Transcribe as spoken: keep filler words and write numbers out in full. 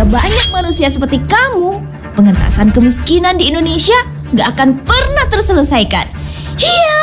banyak manusia seperti kamu, pengentasan kemiskinan di Indonesia gak akan pernah terselesaikan. Hiya!